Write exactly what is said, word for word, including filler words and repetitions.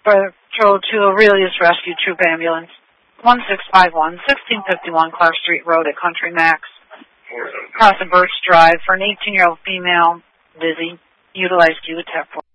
Patrol to Aurelius Rescue Troop Ambulance. one six five one, sixteen fifty-one Clark Street Road at Country Max. Across the Birch Drive for an eighteen-year-old female, dizzy, utilized Q-Tech.